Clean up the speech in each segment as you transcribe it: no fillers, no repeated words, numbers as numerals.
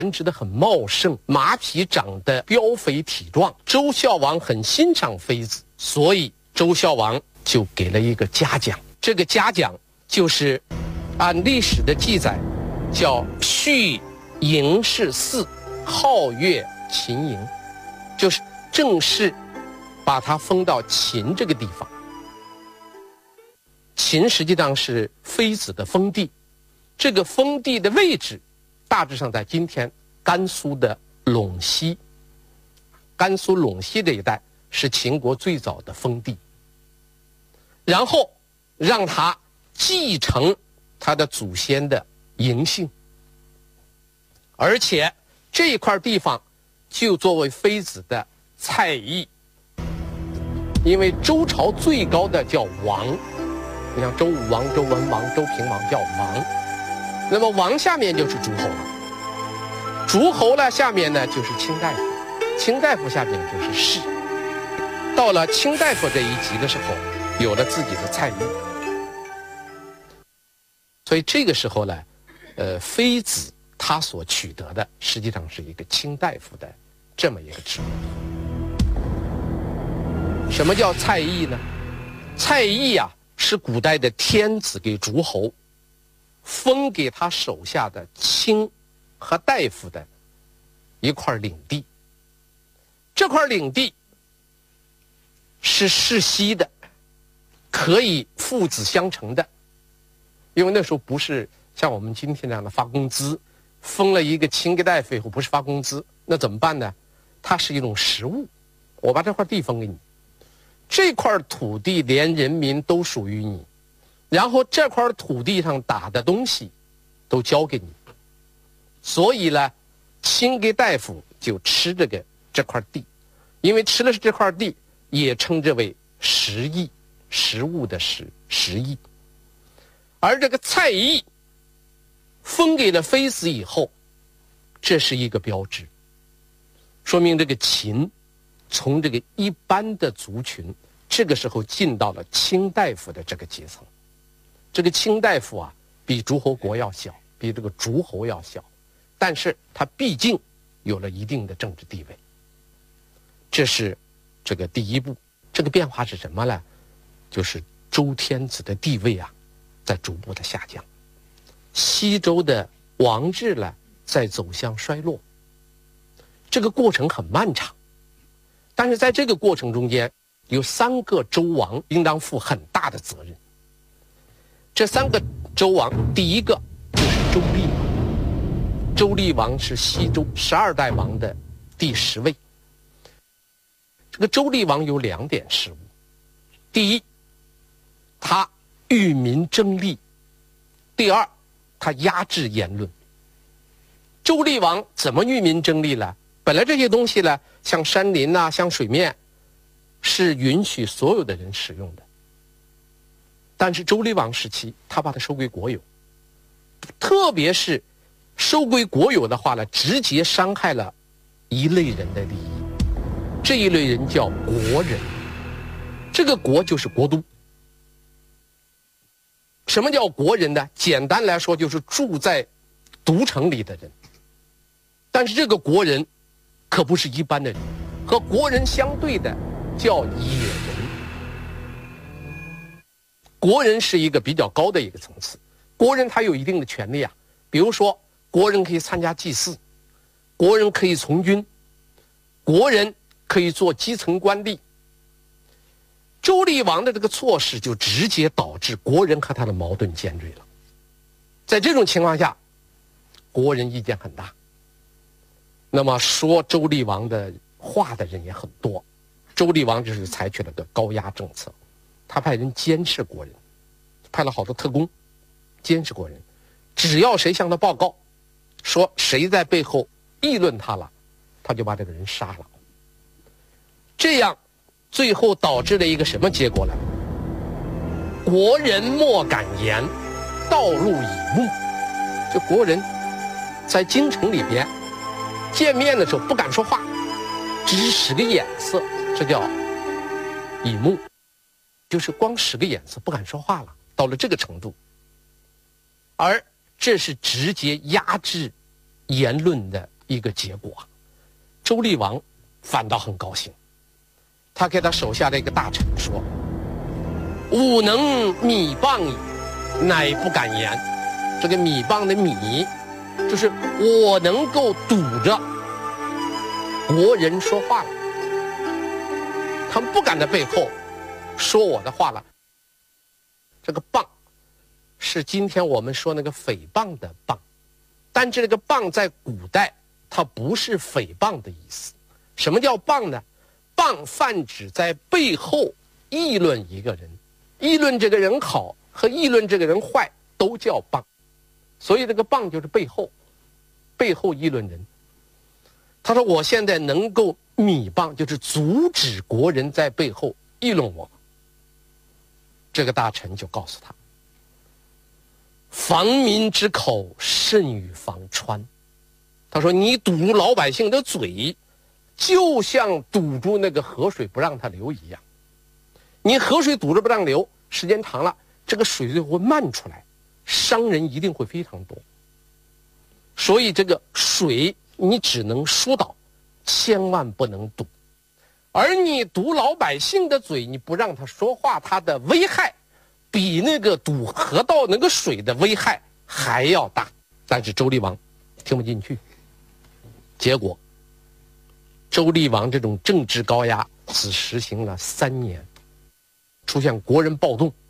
生殖得很茂盛，马匹长得膘肥体壮。周孝王很欣赏妃子，所以周孝王就给了一个嘉奖。这个嘉奖就是按历史的记载叫续营氏嗣，号曰秦营，就是正式把他封到秦这个地方。秦实际上是妃子的封地，这个封地的位置大致上在今天甘肃的陇西。甘肃陇西这一带是秦国最早的封地，然后让他继承他的祖先的嬴姓，而且这块地方就作为妃子的蔡邑。因为周朝最高的叫王，你像周武王、周文王、周平王叫王，那么王下面就是诸侯了，诸侯呢下面呢就是卿大夫，卿大夫下面就是士。到了卿大夫这一级的时候，有了自己的蔡邑，所以这个时候呢，妃子她所取得的实际上是一个卿大夫的这么一个职务。什么叫蔡邑呢？蔡邑啊，是古代的天子给诸侯封给他手下的卿和大夫的一块领地。这块领地是世袭的，可以父子相承的，因为那时候不是像我们今天这样的发工资，封了一个卿给大夫以后不是发工资，那怎么办呢？它是一种实物，我把这块地封给你，这块土地连人民都属于你，然后这块土地上打的东西都交给你，所以呢，卿给大夫就吃这块地，因为吃的是这块地，也称之为食邑，食物的食邑。而这个蔡邑封给了妃子以后，这是一个标志，说明这个秦从这个一般的族群，这个时候进到了卿大夫的这个阶层。这个卿大夫啊，比诸侯国要小，比这个诸侯要小，但是他毕竟有了一定的政治地位。这是这个第一步。这个变化是什么呢？就是周天子的地位啊，在逐步的下降，西周的王制呢，在走向衰落。这个过程很漫长，但是在这个过程中间，有3个周王应当负很大的责任。这3个周王，第一个就是周厉王。周厉王是西周12代王的第10位。这个周厉王有2点失误。第一，他欲民争利；第二，他压制言论。周厉王怎么欲民争利呢？本来这些东西呢，像山林啊，像水面，是允许所有的人使用的。但是周厉王时期，他把它收归国有，特别是收归国有的话呢，直接伤害了一类人的利益。这一类人叫国人，这个国就是国都。什么叫国人呢？简单来说，就是住在都城里的人。但是这个国人可不是一般的人，和国人相对的叫野人。国人是一个比较高的一个层次，国人他有一定的权利啊，比如说国人可以参加祭祀，国人可以从军，国人可以做基层官吏。周厉王的这个措施就直接导致国人和他的矛盾尖锐了。在这种情况下，国人意见很大，那么说周厉王的话的人也很多。周厉王就是采取了个高压政策，他派人监视国人，派了好多特工监视国人，只要谁向他报告说谁在背后议论他了，他就把这个人杀了。这样最后导致了一个什么结果呢？国人莫敢言，道路以目。就国人在京城里边见面的时候不敢说话，只是使个眼色，这叫以目，就是光使个眼色不敢说话了，到了这个程度。而这是直接压制言论的一个结果。周厉王反倒很高兴，他给他手下的一个大臣说：“吾能米谤矣，乃不敢言。”这个米谤的米，就是我能够堵着国人说话了，他们不敢在背后说我的话了。这个谤是今天我们说那个诽谤的谤，但这个谤在古代它不是诽谤的意思。什么叫谤呢？谤泛指在背后议论一个人，议论这个人好和议论这个人坏都叫谤。所以这个谤就是背后议论人。他说我现在能够米谤，就是阻止国人在背后议论我。这个大臣就告诉他：防民之口，甚于防川。他说你堵住老百姓的嘴，就像堵住那个河水不让它流一样。你河水堵着不让流，时间长了，这个水就会漫出来，伤人一定会非常多。所以这个水你只能疏导，千万不能堵。而你堵老百姓的嘴，你不让他说话，他的危害比那个堵河道那个水的危害还要大。但是周厉王听不进去，结果周厉王这种政治高压只实行了3年，出现国人暴动。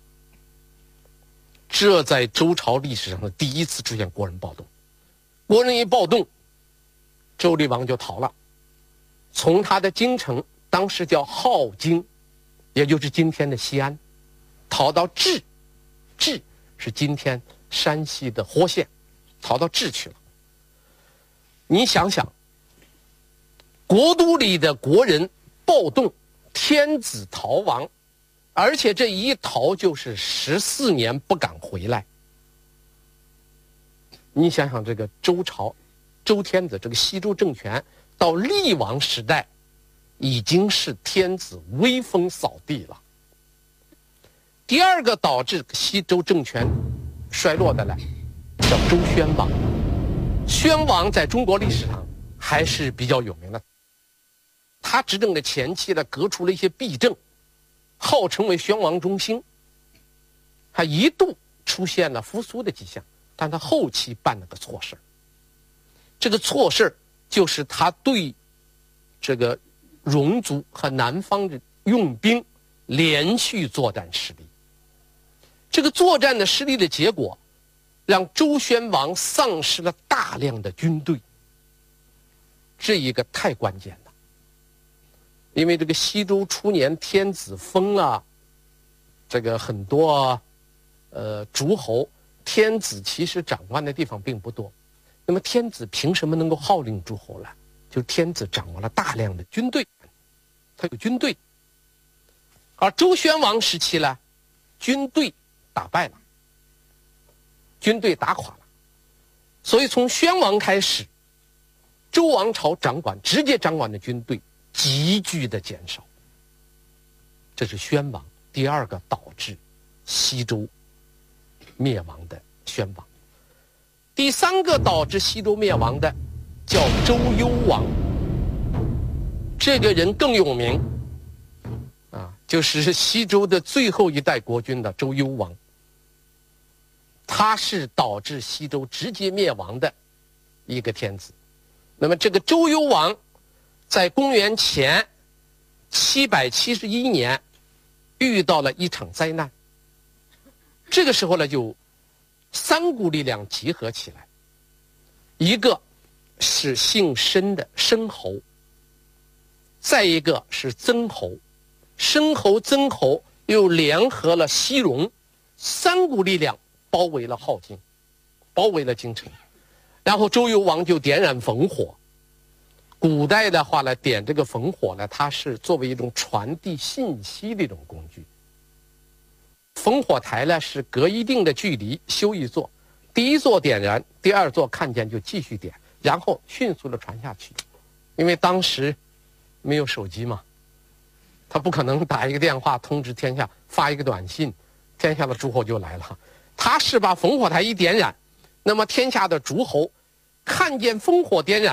这在周朝历史上的第一次出现国人暴动。国人一暴动，周厉王就逃了，从他的京城，当时叫镐京，也就是今天的西安，逃到治，治是今天山西的霍县，逃到治去了。你想想，国都里的国人暴动，天子逃亡，而且这一逃就是14年不敢回来。你想想这个周朝，周天子这个西周政权到厉王时代，已经是天子威风扫地了。第二个导致西周政权衰落的呢，叫周宣王。宣王在中国历史上还是比较有名的。他执政的前期呢，革除了一些弊政，号称为宣王中兴，还一度出现了复苏的迹象，但他后期办了个错事。这个错事就是他对这个戎族和南方的用兵连续作战失利。这个作战的失利的结果，让周宣王丧失了大量的军队。这一个太关键了，因为这个西周初年天子封了这个很多诸侯，天子其实掌管的地方并不多。那么天子凭什么能够号令诸侯呢？就是天子掌握了大量的军队，他有军队。而周宣王时期呢，军队打败了，军队打垮了，所以从宣王开始，周王朝直接掌管的军队急剧的减少。这是宣王第二个导致西周灭亡的宣王。第三个导致西周灭亡的叫周幽王。这个人更有名就是西周的最后一代国君的周幽王。他是导致西周直接灭亡的一个天子。那么这个周幽王在公元前771年遇到了一场灾难。这个时候呢，就3股力量集合起来，一个是姓申的申侯，再一个是曾侯，申侯曾侯又联合了西戎，3股力量包围了镐京，包围了京城。然后周幽王就点燃烽火。古代的话呢，点这个烽火呢，它是作为一种传递信息的一种工具。烽火台呢是隔一定的距离修一座，第一座点燃，第二座看见就继续点，然后迅速的传下去。因为当时没有手机嘛，他不可能打一个电话通知天下，发一个短信，天下的诸侯就来了。他是把烽火台一点燃，那么天下的诸侯看见烽火点燃。